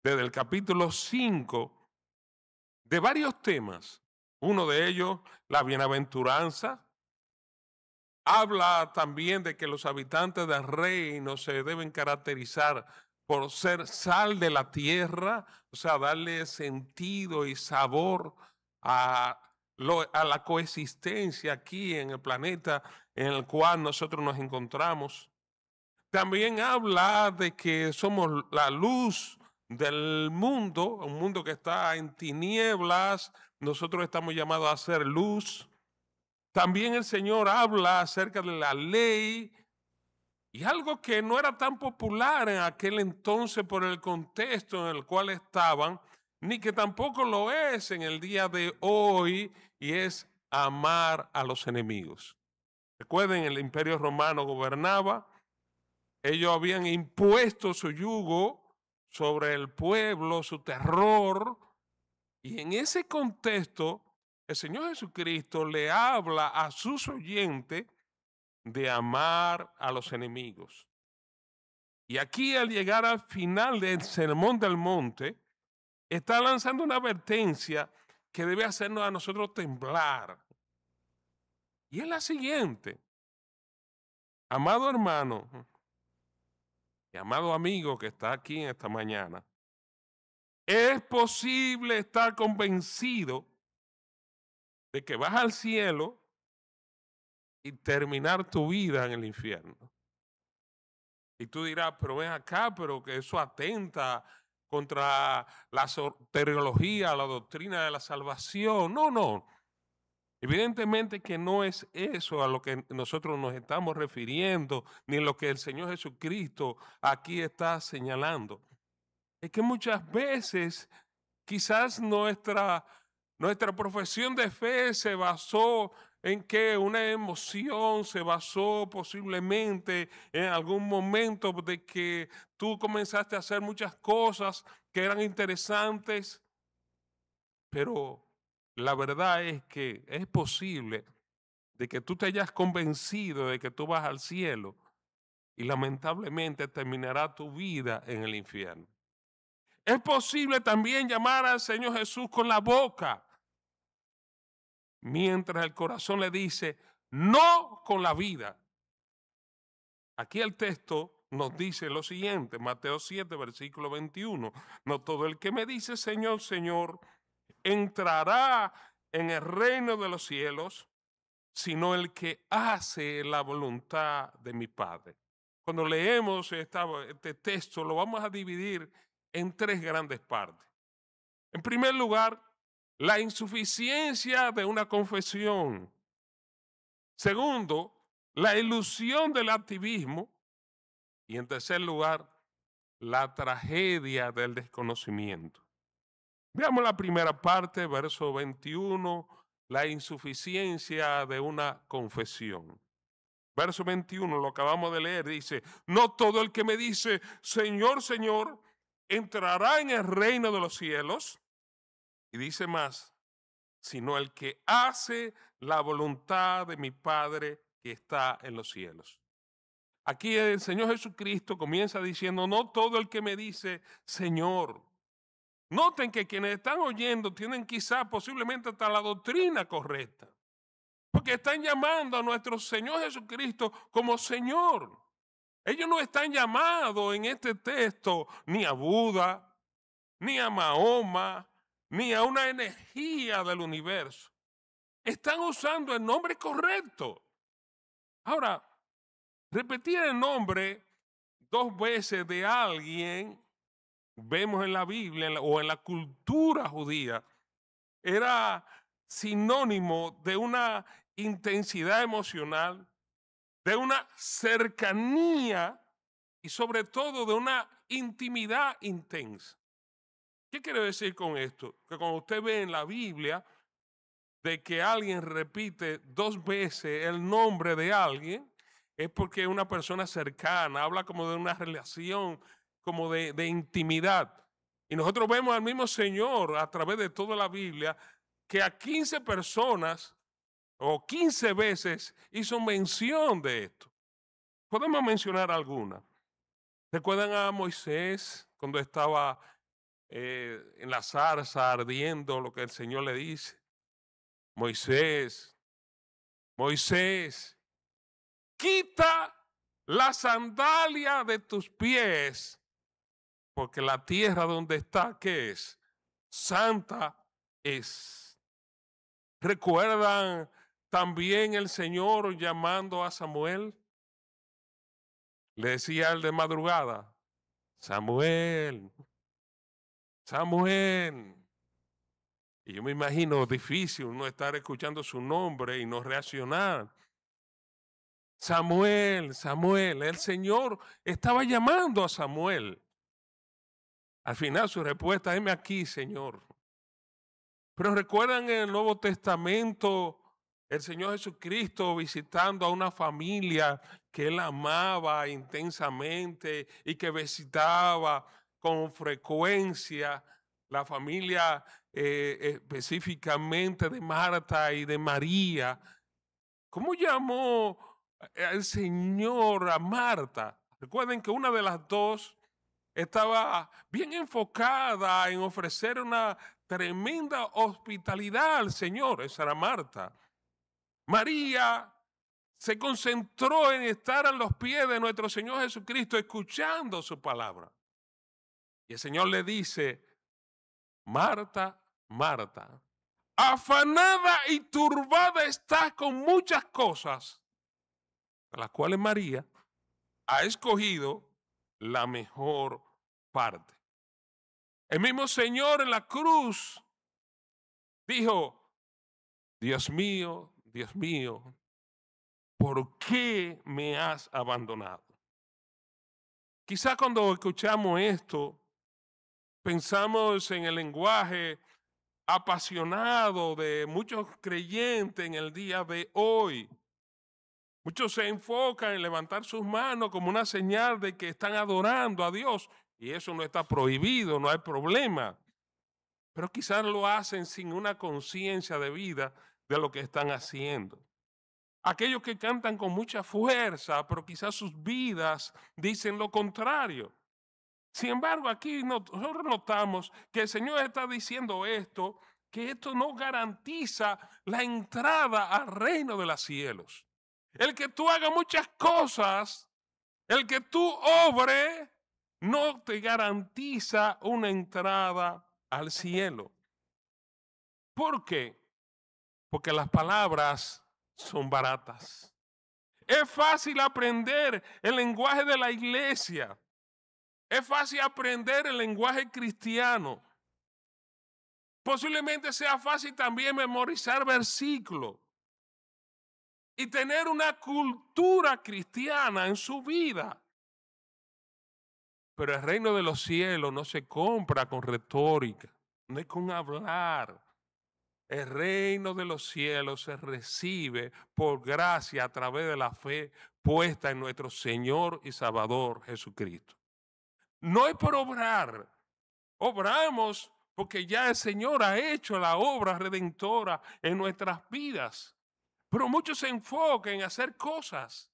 desde el capítulo 5 de varios temas. Uno de ellos, la bienaventuranza. Habla también de que los habitantes del reino se deben caracterizar por ser sal de la tierra, o sea, darle sentido y sabor a, a la coexistencia aquí en el planeta en el cual nosotros nos encontramos. También habla de que somos la luz del mundo, un mundo que está en tinieblas, nosotros estamos llamados a ser luz. También el Señor habla acerca de la ley y algo que no era tan popular en aquel entonces por el contexto en el cual estaban, ni que tampoco lo es en el día de hoy, y es amar a los enemigos. Recuerden, el Imperio Romano gobernaba, ellos habían impuesto su yugo sobre el pueblo, su terror, y en ese contexto el Señor Jesucristo le habla a sus oyentes de amar a los enemigos. Y aquí, al llegar al final del Sermón del Monte, está lanzando una advertencia que debe hacernos a nosotros temblar. Y es la siguiente: amado hermano y amado amigo que está aquí en esta mañana, es posible estar convencido de que vas al cielo y terminar tu vida en el infierno. Y tú dirás, pero ven acá, pero que eso atenta contra la soteriología, la doctrina de la salvación. No, no. Evidentemente que no es eso a lo que nosotros nos estamos refiriendo, ni lo que el Señor Jesucristo aquí está señalando. Es que muchas veces quizás nuestra profesión de fe se basó en que una emoción, se basó posiblemente en algún momento de que tú comenzaste a hacer muchas cosas que eran interesantes, pero la verdad es que es posible de que tú te hayas convencido de que tú vas al cielo y lamentablemente terminará tu vida en el infierno. Es posible también llamar al Señor Jesús con la boca, mientras el corazón le dice, no con la vida. Aquí el texto nos dice lo siguiente, Mateo 7, versículo 21. No todo el que me dice, Señor, Señor, entrará en el reino de los cielos, sino el que hace la voluntad de mi Padre. Cuando leemos este texto, lo vamos a dividir en tres grandes partes. En primer lugar, la insuficiencia de una confesión. Segundo, la ilusión del activismo. Y en tercer lugar, la tragedia del desconocimiento. Veamos la primera parte, verso 21, la insuficiencia de una confesión. Verso 21, lo acabamos de leer, dice, no todo el que me dice, Señor, Señor, entrará en el reino de los cielos. Y dice más, sino el que hace la voluntad de mi Padre que está en los cielos. Aquí el Señor Jesucristo comienza diciendo, no todo el que me dice, Señor. Noten que quienes están oyendo tienen quizá posiblemente hasta la doctrina correcta, porque están llamando a nuestro Señor Jesucristo como Señor. Ellos no están llamados en este texto ni a Buda, ni a Mahoma, ni a una energía del universo. Están usando el nombre correcto. Ahora, repetir el nombre dos veces de alguien, vemos en la Biblia o en la cultura judía, era sinónimo de una intensidad emocional, de una cercanía y sobre todo de una intimidad intensa. ¿Qué quiero decir con esto? Que cuando usted ve en la Biblia de que alguien repite dos veces el nombre de alguien, es porque es una persona cercana, habla como de una relación, como de intimidad. Y nosotros vemos al mismo Señor a través de toda la Biblia que a 15 personas o 15 veces hizo mención de esto. Podemos mencionar algunas. ¿Recuerdan a Moisés cuando estaba en la zarza ardiendo, lo que el Señor le dice: Moisés, Moisés, quita la sandalia de tus pies, porque la tierra donde está, ¿qué es? Santa es. ¿Recuerdan también el Señor llamando a Samuel? Le decía él de madrugada: Samuel, Samuel. Y yo me imagino difícil no estar escuchando su nombre y no reaccionar. Samuel, Samuel, el Señor estaba llamando a Samuel. Al final su respuesta: heme aquí, Señor. Pero recuerdan en el Nuevo Testamento el Señor Jesucristo visitando a una familia que él amaba intensamente y que visitaba con frecuencia, la familia específicamente de Marta y de María. ¿Cómo llamó el Señor a Marta? Recuerden que una de las dos estaba bien enfocada en ofrecer una tremenda hospitalidad al Señor. Esa era Marta. María se concentró en estar a los pies de nuestro Señor Jesucristo, escuchando su palabra. Y el Señor le dice: Marta, Marta, afanada y turbada estás con muchas cosas, de las cuales María ha escogido la mejor parte. El mismo Señor en la cruz dijo: Dios mío, ¿por qué me has abandonado? Quizá cuando escuchamos esto, pensamos en el lenguaje apasionado de muchos creyentes en el día de hoy. Muchos se enfocan en levantar sus manos como una señal de que están adorando a Dios. Y eso no está prohibido, no hay problema. Pero quizás lo hacen sin una conciencia de vida de lo que están haciendo. Aquellos que cantan con mucha fuerza, pero quizás sus vidas dicen lo contrario. Sin embargo, aquí nosotros notamos que el Señor está diciendo esto, que esto no garantiza la entrada al reino de los cielos. El que tú hagas muchas cosas, el que tú obres, no te garantiza una entrada al cielo. ¿Por qué? Porque las palabras son baratas. Es fácil aprender el lenguaje de la iglesia. Es fácil aprender el lenguaje cristiano. Posiblemente sea fácil también memorizar versículos y tener una cultura cristiana en su vida. Pero el reino de los cielos no se compra con retórica, no es con hablar. El reino de los cielos se recibe por gracia a través de la fe puesta en nuestro Señor y Salvador Jesucristo. No es por obrar. Obramos porque ya el Señor ha hecho la obra redentora en nuestras vidas. Pero muchos se enfocan en hacer cosas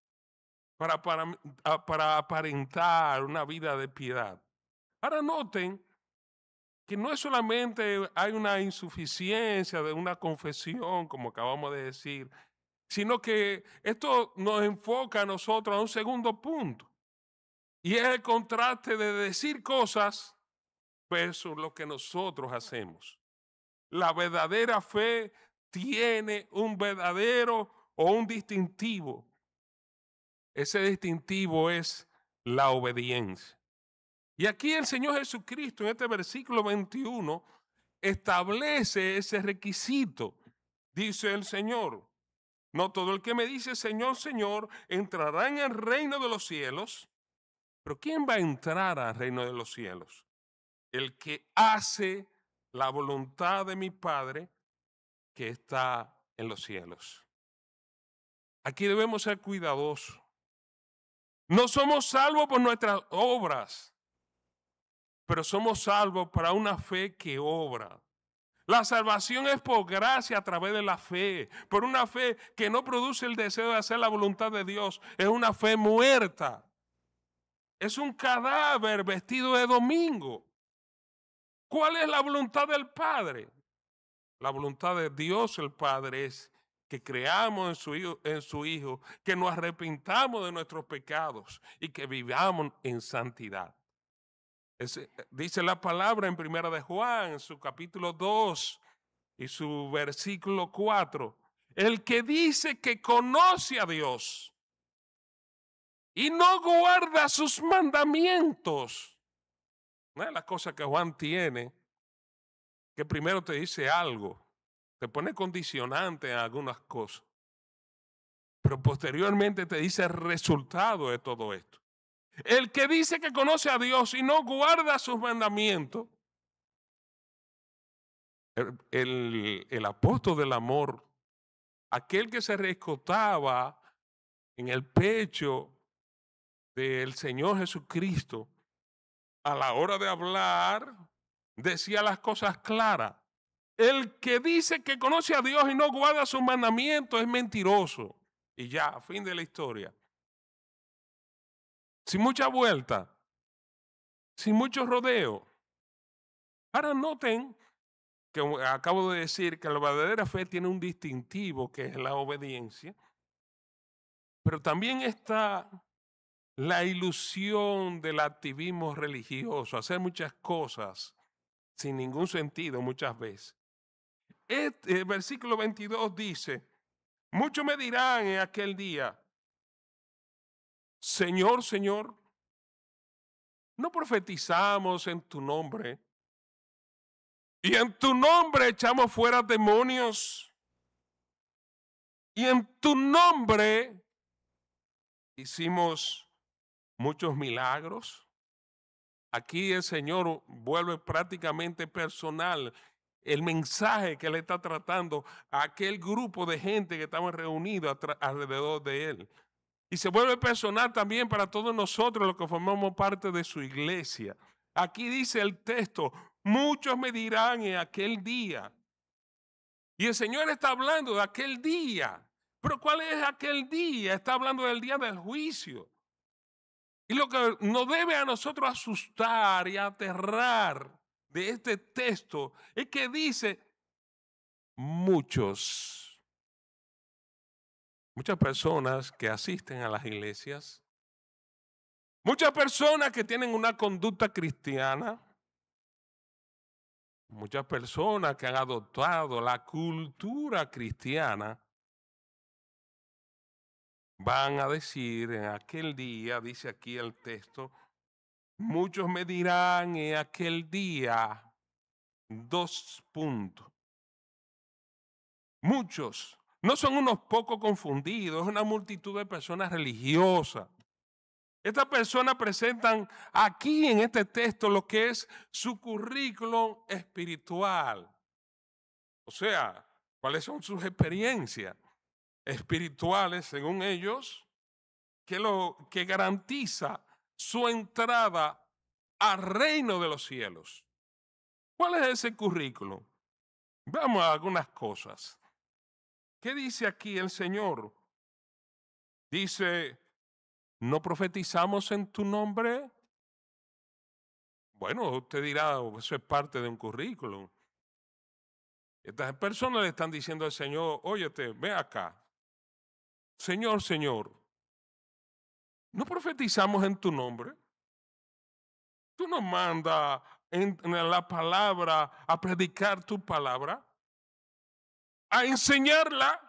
para aparentar una vida de piedad. Ahora noten que no es solamente hay una insuficiencia de una confesión, como acabamos de decir, sino que esto nos enfoca a nosotros a un segundo punto. Y es el contraste de decir cosas versus lo que nosotros hacemos. La verdadera fe tiene un verdadero o un distintivo. Ese distintivo es la obediencia. Y aquí el Señor Jesucristo en este versículo 21 establece ese requisito. Dice el Señor: no todo el que me dice Señor, Señor, entrará en el reino de los cielos. Pero ¿quién va a entrar al reino de los cielos? El que hace la voluntad de mi Padre que está en los cielos. Aquí debemos ser cuidadosos. No somos salvos por nuestras obras, pero somos salvos para una fe que obra. La salvación es por gracia a través de la fe, por una fe que no produce el deseo de hacer la voluntad de Dios. Es una fe muerta. Es un cadáver vestido de domingo. ¿Cuál es la voluntad del Padre? La voluntad de Dios el Padre es que creamos en su Hijo, que nos arrepintamos de nuestros pecados y que vivamos en santidad. Dice la palabra en Primera de Juan, en su capítulo 2 y su versículo 4. El que dice que conoce a Dios y no guarda sus mandamientos. Una de las cosas que Juan tiene, que primero te dice algo, te pone condicionante en algunas cosas, pero posteriormente te dice el resultado de todo esto. El que dice que conoce a Dios y no guarda sus mandamientos, el apóstol del amor, aquel que se rescotaba en el pecho del Señor Jesucristo, a la hora de hablar, decía las cosas claras. El que dice que conoce a Dios y no guarda sus mandamientos es mentiroso. Y ya, fin de la historia. Sin mucha vuelta, sin mucho rodeo. Ahora noten que acabo de decir que la verdadera fe tiene un distintivo que es la obediencia, pero también está la ilusión del activismo religioso, hacer muchas cosas sin ningún sentido muchas veces. El versículo 22 dice, muchos me dirán en aquel día, Señor, Señor, ¿no profetizamos en tu nombre? Y en tu nombre echamos fuera demonios. Y en tu nombre hicimos muchos milagros. Aquí el Señor vuelve prácticamente personal el mensaje que le está tratando a aquel grupo de gente que estamos reunidos alrededor de él. Y se vuelve personal también para todos nosotros los que formamos parte de su iglesia. Aquí dice el texto, muchos me dirán en aquel día. Y el Señor está hablando de aquel día. Pero ¿cuál es aquel día? Está hablando del día del juicio. Y lo que nos debe a nosotros asustar y aterrar de este texto es que dice muchas personas que asisten a las iglesias, muchas personas que tienen una conducta cristiana, muchas personas que han adoptado la cultura cristiana, van a decir en aquel día, dice aquí el texto, muchos me dirán en aquel día, 2 puntos. Muchos, no son unos pocos confundidos, es una multitud de personas religiosas. Estas personas presentan aquí en este texto lo que es su currículum espiritual. O sea, cuáles son sus experiencias espirituales, según ellos, que garantiza su entrada al reino de los cielos. ¿Cuál es ese currículum? Vamos a algunas cosas. ¿Qué dice aquí el Señor? Dice, ¿no profetizamos en tu nombre? Bueno, usted dirá, eso es parte de un currículum. Estas personas le están diciendo al Señor, óyete, ve acá. Señor, Señor, ¿no profetizamos en tu nombre? Tú nos mandas en la palabra a predicar tu palabra, a enseñarla,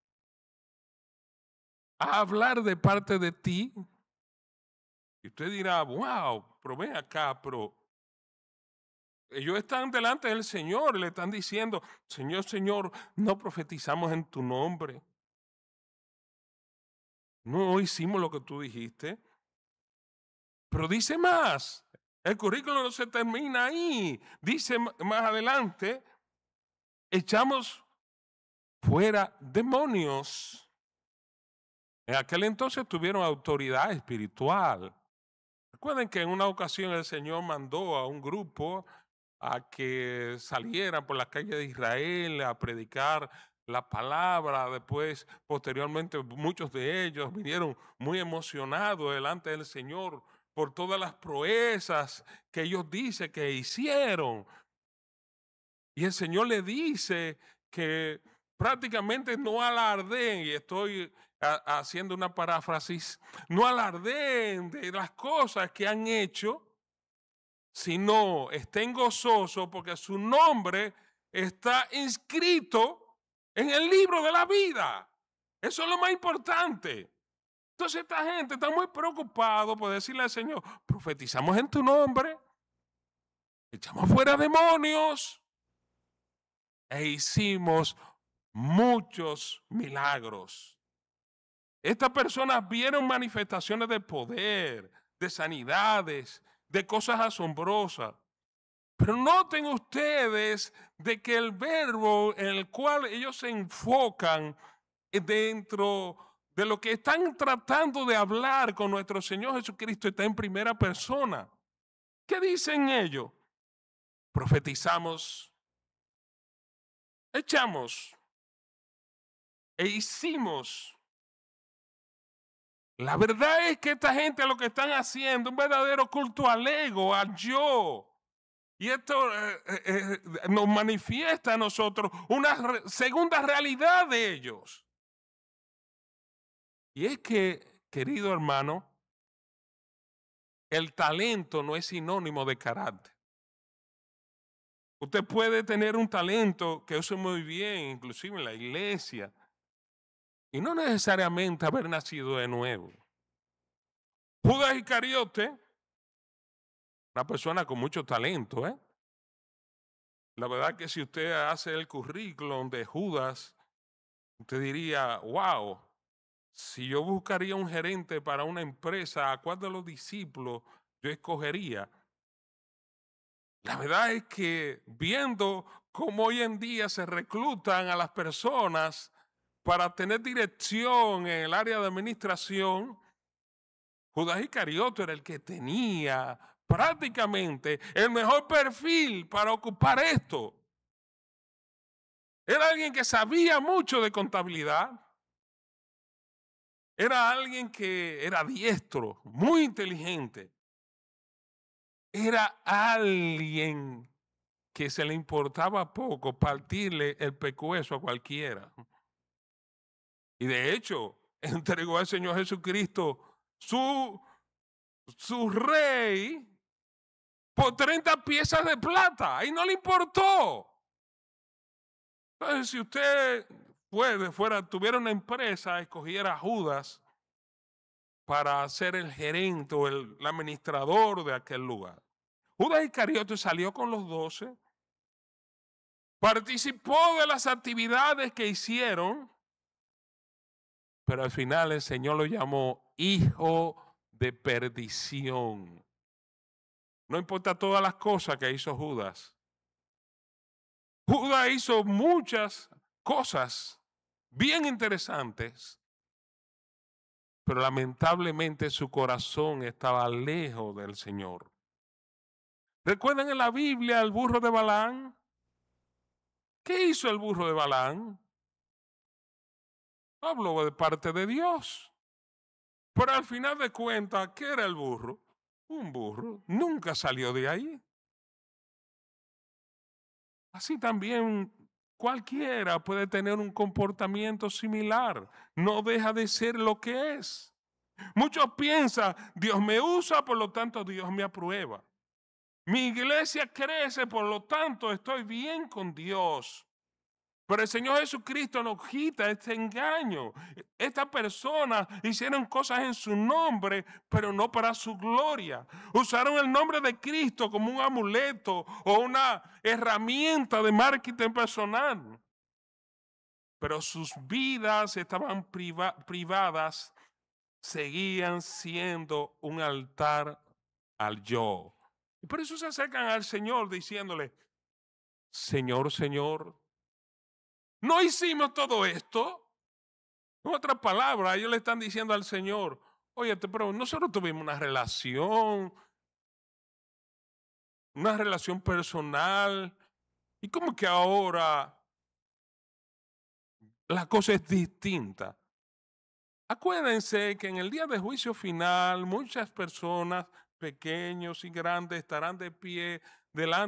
a hablar de parte de ti. Y usted dirá, wow, pero ven acá, pero ellos están delante del Señor, le están diciendo, Señor, Señor, no profetizamos en tu nombre. No hicimos lo que tú dijiste. Pero dice más, el currículo no se termina ahí. Dice más adelante, echamos fuera demonios. En aquel entonces tuvieron autoridad espiritual. Recuerden que en una ocasión el Señor mandó a un grupo a que salieran por las calles de Israel a predicar la palabra. Después, posteriormente, muchos de ellos vinieron muy emocionados delante del Señor por todas las proezas que ellos dicen que hicieron. Y el Señor le dice que prácticamente no alardeen, y estoy haciendo una paráfrasis, no alardeen de las cosas que han hecho, sino estén gozosos porque su nombre está inscrito en el libro de la vida. Eso es lo más importante. Entonces esta gente está muy preocupada por decirle al Señor, profetizamos en tu nombre, echamos fuera demonios e hicimos muchos milagros. Estas personas vieron manifestaciones de poder, de sanidades, de cosas asombrosas. Pero noten ustedes de que el verbo en el cual ellos se enfocan dentro de lo que están tratando de hablar con nuestro Señor Jesucristo está en primera persona. ¿Qué dicen ellos? Profetizamos, echamos e hicimos. La verdad es que esta gente lo que están haciendo es un verdadero culto al ego, al yo. Y esto nos manifiesta a nosotros una segunda realidad de ellos. Y es que, querido hermano, el talento no es sinónimo de carácter. Usted puede tener un talento que use muy bien, inclusive en la iglesia, y no necesariamente haber nacido de nuevo. Judas Iscariote, una persona con mucho talento, ¿eh? La verdad que si usted hace el currículum de Judas, usted diría, wow, si yo buscaría un gerente para una empresa, ¿a cuál de los discípulos yo escogería? La verdad es que viendo cómo hoy en día se reclutan a las personas para tener dirección en el área de administración, Judas Iscariote era el que tenía prácticamente el mejor perfil para ocupar esto. Era alguien que sabía mucho de contabilidad. Era alguien que era diestro, muy inteligente. Era alguien que se le importaba poco partirle el pescuezo a cualquiera. Y de hecho, entregó al Señor Jesucristo su rey por 30 piezas de plata. Y no le importó. Entonces, si usted tuviera una empresa, escogiera a Judas para ser el gerente o el administrador de aquel lugar. Judas Iscariote salió con los 12, participó de las actividades que hicieron, pero al final el Señor lo llamó hijo de perdición. No importa todas las cosas que hizo Judas. Judas hizo muchas cosas bien interesantes, pero lamentablemente su corazón estaba lejos del Señor. ¿Recuerdan en la Biblia el burro de Balaam? ¿Qué hizo el burro de Balaam? Habló de parte de Dios. Pero al final de cuentas, ¿qué era el burro? Un burro. Nunca salió de ahí. Así también cualquiera puede tener un comportamiento similar. No deja de ser lo que es. Muchos piensan, Dios me usa, por lo tanto Dios me aprueba. Mi iglesia crece, por lo tanto estoy bien con Dios. Pero el Señor Jesucristo nos quita este engaño. Estas personas hicieron cosas en su nombre, pero no para su gloria. Usaron el nombre de Cristo como un amuleto o una herramienta de marketing personal. Pero sus vidas estaban privadas, seguían siendo un altar al yo. Y por eso se acercan al Señor diciéndole, Señor, Señor, ¿no hicimos todo esto? En otras palabras, ellos le están diciendo al Señor, oye, pero nosotros tuvimos una relación personal, y como que ahora la cosa es distinta. Acuérdense que en el día de juicio final, muchas personas, pequeños y grandes, estarán de pie delante